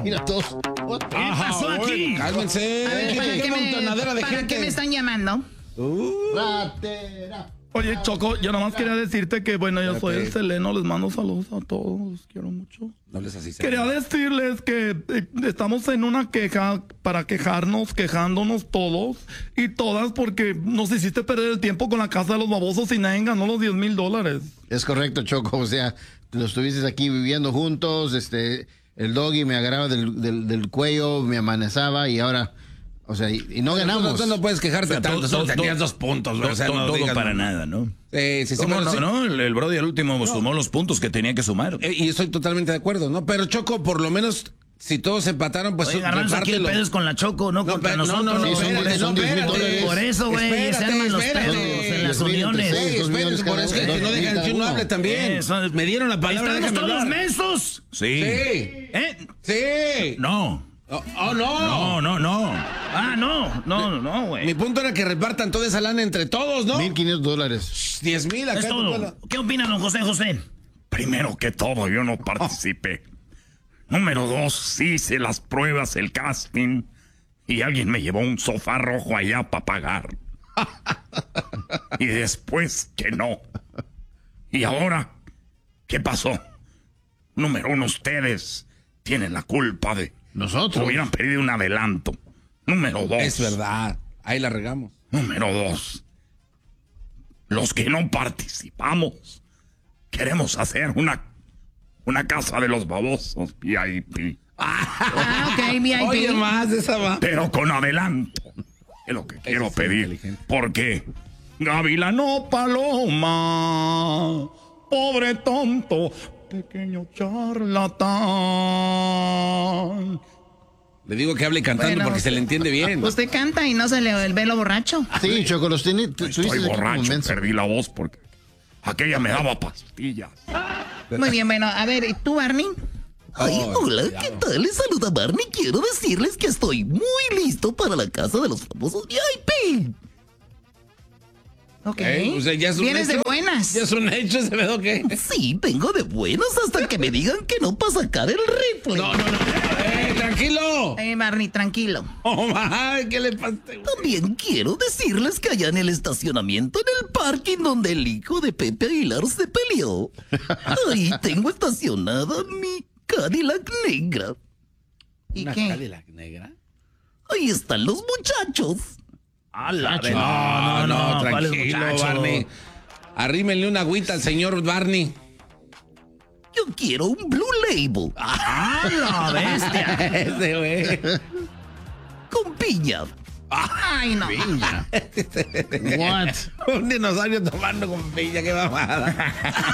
Mira todos. ¿Qué pasó aquí? Cálmense. A ver, ¿para qué me están llamando? Ratera. Oye, Choco, yo nomás quería decirte que, bueno, yo soy el Seleno, les mando saludos a todos, los quiero mucho. No les así. Quería decirles que estamos en una queja para quejarnos, quejándonos todos y todas porque nos hiciste perder el tiempo con la casa de los babosos y nadie ganó los $10,000. Es correcto, Choco, o sea, los estuviste aquí viviendo juntos, el doggy me agarraba del cuello, me amenazaba y ahora... O sea, y no ganamos. Tú no puedes quejarte tanto, tenías 2 puntos. O sea, todo digas, para nada, ¿no? Sí, No, el Brody al último sumó los puntos que tenía que sumar. Y estoy totalmente de acuerdo, ¿no? Pero Choco, por lo menos, si todos empataron, pues... Oye, Garbanzo, aquí el pedo es con la Choco, no contra nosotros. Son $10,000. Por eso, güey, se arman los pedos en las uniones. Espérense, por eso que no dejan que uno hable también. Me dieron la palabra. ¿Estamos todos mensos? Sí. Sí. No. Oh, no. No. Ah, no, güey. Mi punto era que repartan toda esa lana entre todos, ¿no? $1,500. 10,000 acá. Es todo. ¿Qué opina don José? Primero que todo, yo no participé. Número 2, hice las pruebas, el casting, y alguien me llevó un sofá rojo allá para pagar. Y después que no. Y ahora, ¿qué pasó? Número 1, ustedes tienen la culpa de... Nosotros. Hubieran pedido un adelanto. Número 2. Es verdad. Ahí la regamos. Número 2. Los que no participamos queremos hacer una casa de los babosos VIP. Ok, VIP. Oye, más de esa va. Pero con adelanto. Es lo que quiero pedir. Porque Gavilano Paloma, pobre tonto, pequeño charlatán. Le digo que hable cantando porque se le entiende bien. Usted canta y no se le ve lo borracho. Sí, Choco, los tiene... Estoy borracho, perdí la voz porque aquella me daba pastillas. Muy bien, bueno, a ver, ¿y tú, Barney? Ay, hola, ¿qué tal? Les saluda Barney. Quiero decirles que estoy muy listo para la casa de los famosos VIP. Ok. O sea, ya es un Vienes hecho. de buenas. Ya es un hecho ese pedo, ¿qué? Sí, vengo de buenas hasta que me digan que no para sacar el rifle. No. Tranquilo. Barney, tranquilo. Oh, my, ¿qué le pasa? También quiero decirles que allá en el estacionamiento, en el parking donde el hijo de Pepe Aguilar se peleó, ahí tengo estacionada mi Cadillac negra. ¿Y ¿Una qué? Cadillac negra? Ahí están los muchachos. No, ¿cuáles tranquilo, muchachos? Barney. Arrímenle una agüita al señor Barney. Yo quiero un Blue Label. ¡Ah, la bestia! Ese güey. Con piña. Ay, no. What? Un dinosaurio tomando con piña, qué mamada.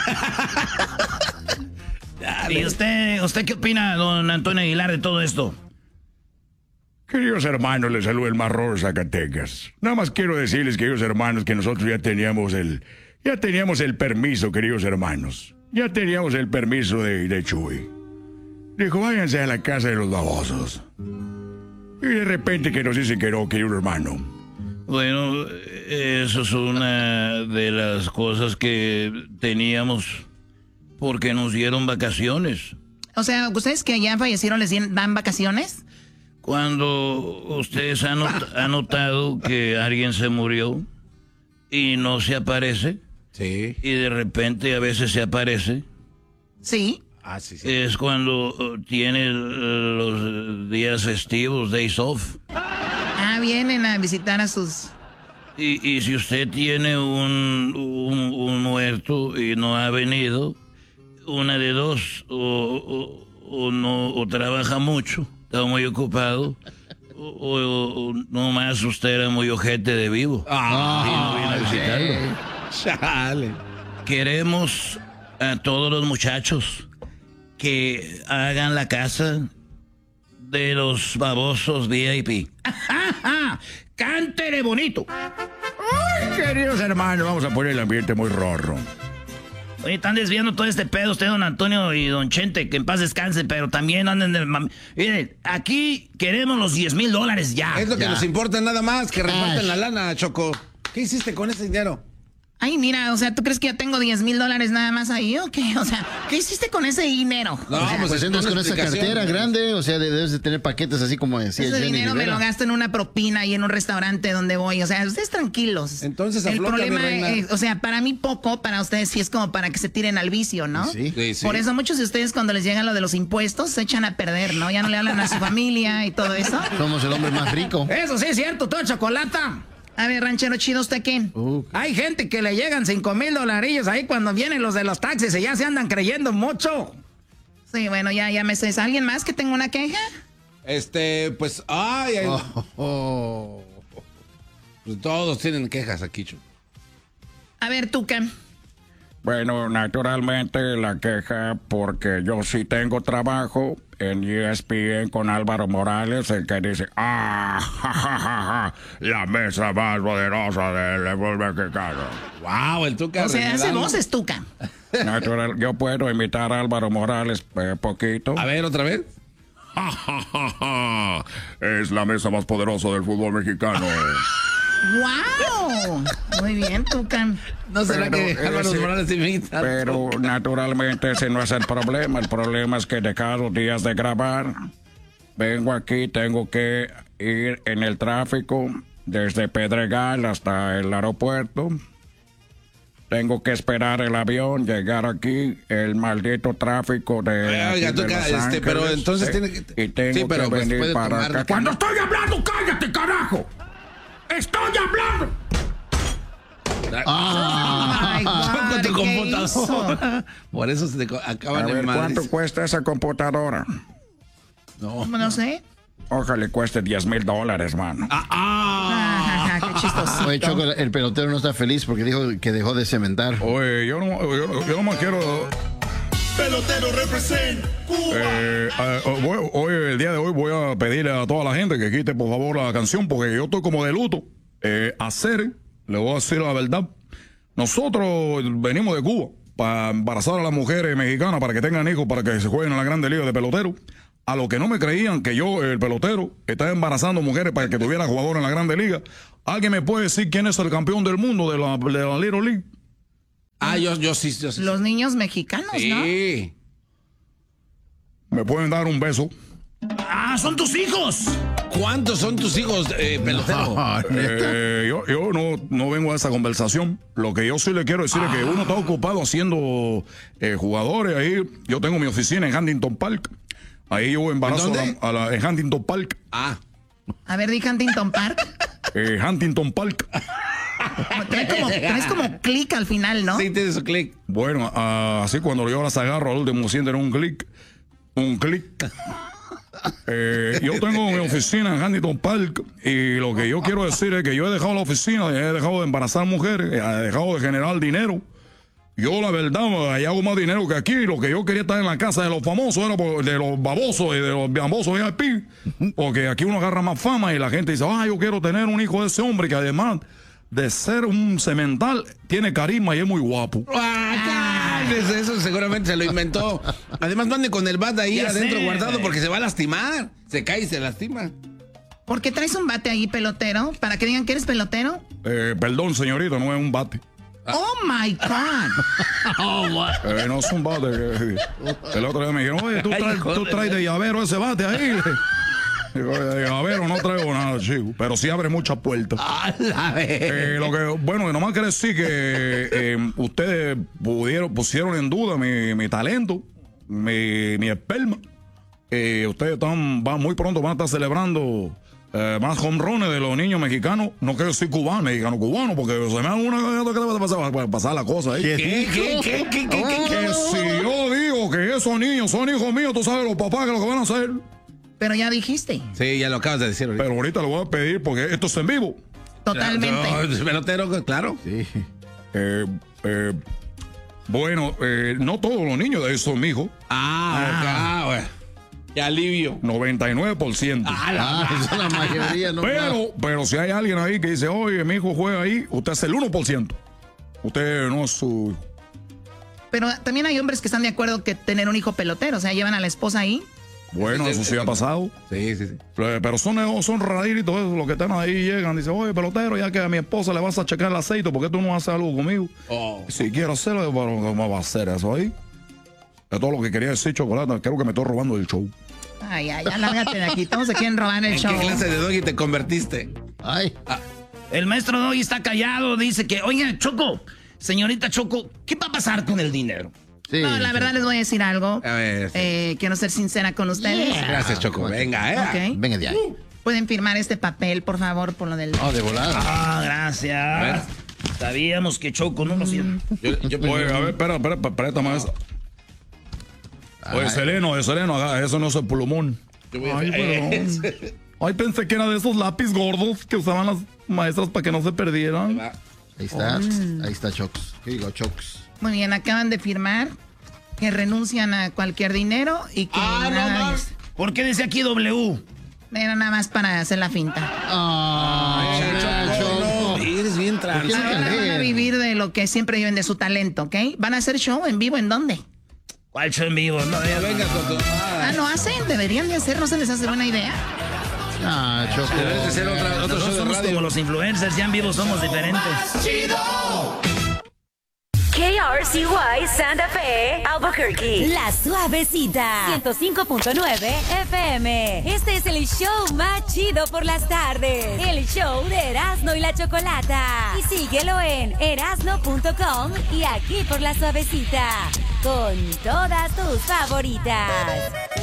¿Y usted qué opina, don Antonio Aguilar, de todo esto? Queridos hermanos, les saluda el Marrón Zacatecas. Nada más quiero decirles, queridos hermanos, que nosotros ya teníamos el permiso, queridos hermanos. Ya teníamos el permiso de Chuy. Dijo, váyanse a la casa de los babosos. Y de repente que nos dicen que no, querido hermano. Bueno, eso es una de las cosas que teníamos porque nos dieron vacaciones. O sea, ¿ustedes que ya fallecieron les dan vacaciones? Cuando ustedes han notado que alguien se murió y no se aparece, Sí. y de repente a veces se aparece, Sí. Ah, sí. es cuando tiene los días festivos, days off. Ah, vienen a visitar a sus... Y si usted tiene un muerto y no ha venido, una de dos, o no trabaja mucho, está muy ocupado, o nomás usted era muy ojete de vivo. Y no viene a visitarlo. Chale. Queremos a todos los muchachos que hagan la casa de los babosos VIP. ¡Cántele bonito! Ay, queridos hermanos, vamos a poner el ambiente muy rorro. Oye, están desviando todo este pedo usted, don Antonio y don Chente, que en paz descansen, pero también anden de... Miren, aquí queremos los $10,000 ya. Es lo que nos importa nada más, que repartan la lana, Choco. ¿Qué hiciste con ese dinero? Ay, mira, o sea, ¿tú crees que yo tengo $10,000 nada más ahí o qué? O sea, ¿qué hiciste con ese dinero? No, O sea, Pues entras con esa explicación, cartera ¿no? grande, o sea, debes de tener paquetes así como decía ese Jenny dinero me Rivera. lo gasto en una propina y en un restaurante donde voy. O sea, ustedes tranquilos. Entonces, el afloja, problema mi reina. es, o sea, para mí poco, para ustedes sí es como para que se tiren al vicio, ¿no? Sí. Sí, sí. Por eso muchos de ustedes cuando les llega lo de los impuestos se echan a perder, ¿no? Ya no le hablan a su familia y todo eso. Somos el hombre más rico. Eso sí es cierto, todo chocolata. A ver, ranchero chido, ¿usted qué? Hay gente que le llegan $5,000 ahí cuando vienen los de los taxis y ya se andan creyendo mucho. Sí, bueno, ya me sé. ¿Alguien más que tenga una queja? Pues, pues todos tienen quejas aquí, Choco. A ver, Tuca. Bueno, naturalmente la queja porque yo sí tengo trabajo en ESPN con Álvaro Morales, el que dice, la mesa más poderosa del fútbol mexicano. Wow, el Tuca. O sea, hace renegando. voces, Tuca. Natural, yo puedo imitar a Álvaro Morales poquito. A ver, otra vez. Es la mesa más poderosa del fútbol mexicano. ¡Wow! Muy bien, Tuca. No será Pero que Álvaro ese- Morales imita. Pero naturalmente ese no es el problema. El problema es que de cada 2 días de grabar, vengo aquí, tengo que ir en el tráfico desde Pedregal hasta el aeropuerto. Tengo que esperar el avión, llegar aquí, el maldito tráfico de, Oiga, aquí de Tuca, Los Ángeles, pero entonces tiene que- y tengo Sí, pero que pues venir puede para tomar- acá. Cuando estoy hablando, cállate, carajo. Estoy hablando. Ay, Con tu God, ¿qué computadora. Por eso se te A acaban ver, en ¿cuánto Madrid. cuesta esa computadora? hizo? No sé. Ojalá cueste $10,000, mano. Qué chistoso. Oye, Choco, el pelotero no está feliz porque dijo que dejó de cementar. Oye, yo no más quiero... Pelotero represent Cuba. Hoy, el día de hoy, voy a pedirle a toda la gente que quite, por favor, la canción, porque yo estoy como de luto. Le voy a decir la verdad. Nosotros venimos de Cuba para embarazar a las mujeres mexicanas para que tengan hijos, para que se jueguen en la Grande Liga de pelotero. A los que no me creían que yo, el pelotero, estaba embarazando mujeres para que tuviera jugadores en la Grande Liga. ¿Alguien me puede decir quién es el campeón del mundo de la Little League? Yo sí. Los niños mexicanos, ¿no? Sí. ¿Me pueden dar un beso? ¡Ah, son tus hijos! ¿Cuántos son tus hijos, pelotero? Yo no vengo a esa conversación. Lo que yo sí le quiero decir es que uno está ocupado haciendo jugadores. Ahí yo tengo mi oficina en Huntington Park. Ahí yo embarazo ¿En dónde? en Huntington Park. A ver, di Huntington Park. Huntington Park. Tienes como clic al final, ¿no? Sí, tiene su clic. Bueno, así cuando yo las agarro al último sienten un clic. Un clic. Yo tengo mi oficina en Huntington Park y lo que yo quiero decir es que yo he dejado la oficina, he dejado de embarazar mujeres, he dejado de generar dinero. Yo la verdad, ahí hago más dinero que aquí. Lo que yo quería estar en la casa de los famosos era de los babosos y de los babosos VIP, porque aquí uno agarra más fama y la gente dice, yo quiero tener un hijo de ese hombre que además de ser un cemental, tiene carisma y es muy guapo. Eso seguramente se lo inventó. Además, mande con el bat ahí Ya adentro sé, guardado güey. porque se va a lastimar. Se cae y se lastima. ¿Por qué traes un bate ahí, pelotero? ¿Para que digan que eres pelotero? Perdón, señorita, no es un bate. Oh my God. No es un bate. El otro día me dijeron, oye, tú traes de llavero ese bate ahí. Digo, de llavero no traigo nada, chico. Pero sí abre muchas puertas. Bueno, nomás quiere decir que ustedes pusieron en duda mi talento, mi esperma. Ustedes muy pronto van a estar celebrando más home runs de los niños mexicanos. No quiero decir mexicano-cubano, porque se me da una pasar la cosa ahí. ¿Qué? Que si yo digo que esos niños son hijos míos, tú sabes los papás que lo que van a hacer. Pero ya dijiste. Sí, ya lo acabas de decir ahorita. Pero ahorita le voy a pedir porque esto es en vivo. Totalmente. No, pelotero, claro. Sí. Bueno, no todos los niños de esos son mis hijos. Bueno. Qué alivio. 99%. Esa es la mayoría, ¿no? Pero si hay alguien ahí que dice, oye, mi hijo juega ahí, usted es el 1%. Usted no es su hijo. Pero también hay hombres que están de acuerdo que tener un hijo pelotero. O sea, llevan a la esposa ahí. Bueno, eso sí ha pasado. Sí. Pero son raritos esos, los que están ahí llegan. Dicen, oye, pelotero, ya que a mi esposa le vas a checar el aceite, ¿por qué tú no haces algo conmigo? Si quiero hacerlo, pero ¿cómo va a hacer eso ahí? Es todo lo que quería decir, Chocolata. Creo que me estoy robando el show. Ay, ya lárgate de aquí. Todos se quieren robar el show. ¿En qué clase de doggy te convertiste? Ay. El maestro Doggy está callado, dice que, oiga, Choco, señorita Choco, ¿qué va a pasar con el dinero? Sí, No, la verdad les voy a decir algo. A ver, sí. Quiero ser sincera con ustedes. Gracias, Choco. Venga, Ok. Venga de ahí. ¿Pueden firmar este papel, por favor, por lo del... Oh, de volada. Ah, gracias. Sabíamos que Choco no nos iba. Oye, a ver, espera, préstame esa. Oye, Sereno, eso no es el plumón. Ay, perdón. Ay, pensé que era de esos lápiz gordos que usaban las maestras para que no se perdieran. Ahí está Chocs. ¿Qué digo, Chocs? Muy bien, acaban de firmar que renuncian a cualquier dinero y que ¿Por qué dice aquí W? era nada más para hacer la finta. Choco. Eres bien trans. Ahora van a vivir de lo que siempre viven, de su talento, ¿ok? ¿Van a hacer show en vivo en dónde? ¿Cuál show en vivo? No, Venga con tu mamá. ¿No hacen? Deberían de hacer, ¿no se les hace buena idea? Choco. Debes de ser otro nosotros show de somos radio. como los influencers, ya en vivo somos diferentes. KRCY Santa Fe, Albuquerque. La Suavecita. 105.9 FM. Este es el show más chido por las tardes. El show de Erasno y la Chocolata. Y síguelo en erasno.com y aquí por La Suavecita. Con todas tus favoritas.